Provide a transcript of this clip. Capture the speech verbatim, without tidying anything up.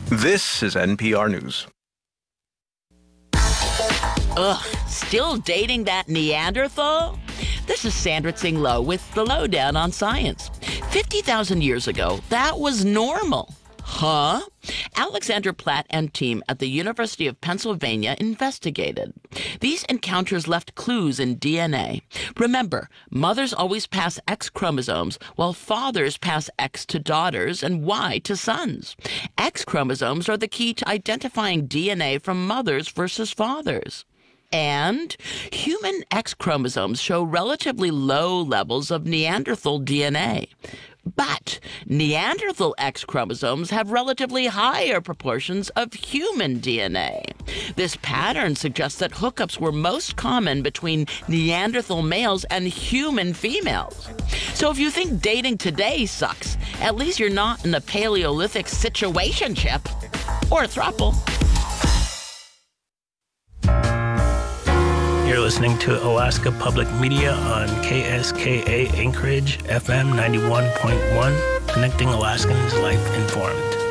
This is N P R News. Ugh, still dating that Neanderthal? This is Sandra Tsing Loh with the Lowdown on Science. fifty thousand years ago, that was normal. Huh? Alexander Platt and team at the University of Pennsylvania investigated. These encounters left clues in D N A. Remember, mothers always pass X chromosomes, while fathers pass X to daughters and Y to sons. X chromosomes are the key to identifying D N A from mothers versus fathers. And human X chromosomes show relatively low levels of Neanderthal D N A. But Neanderthal X chromosomes have relatively higher proportions of human D N A. This pattern suggests that hookups were most common between Neanderthal males and human females. So if you think dating today sucks, at least you're not in a Paleolithic situationship or a throuple. You're listening to Alaska Public Media on K S K A Anchorage, F M ninety-one point one, connecting Alaskans life informed.